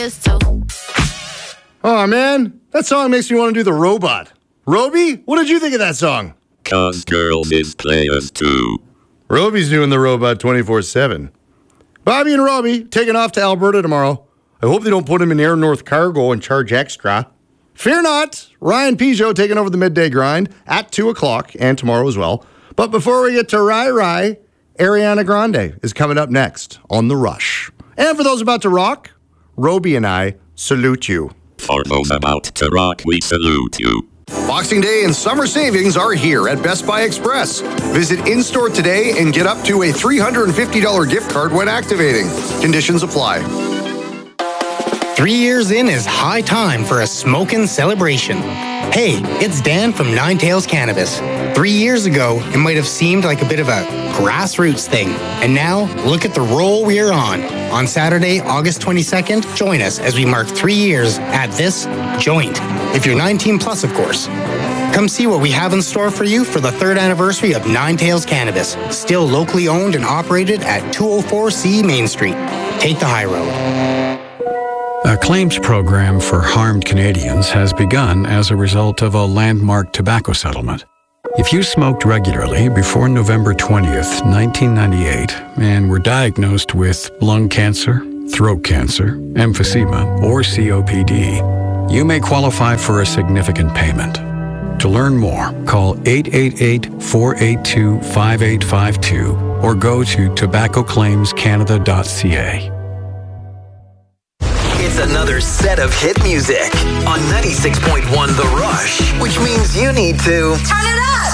Oh, man, that song makes me want to do the robot. Roby, what did you think of that song? 'Cause girls is players too. Roby's doing the robot 24/7. Bobby and Roby taking off to Alberta tomorrow. I hope they don't put him in Air North Cargo and charge extra. Fear not, Ryan Peugeot taking over the midday grind at 2 o'clock and tomorrow as well. But before we get to Rai, Ariana Grande is coming up next on The Rush. And for those about to rock, Roby and I salute you. For those about to rock, we salute you. Boxing Day and summer savings are here at Best Buy Express. Visit in-store today and get up to a $350 gift card when activating. Conditions apply. 3 years in is high time for a smokin' celebration. Hey, it's Dan from Nine Tails Cannabis. 3 years ago, it might have seemed like a bit of a grassroots thing. And now, look at the roll we're on. On Saturday, August 22nd, join us as we mark 3 years at this joint. If you're 19 plus, of course. Come see what we have in store for you for the 3rd anniversary of Nine Tails Cannabis. Still locally owned and operated at 204C Main Street. Take the high road. A claims program for harmed Canadians has begun as a result of a landmark tobacco settlement. If you smoked regularly before November 20th, 1998, and were diagnosed with lung cancer, throat cancer, emphysema, or COPD, you may qualify for a significant payment. To learn more, call 888-482-5852 or go to tobaccoclaimscanada.ca. It's another set of hit music on 96.1 The Rush, which means you need to turn it up.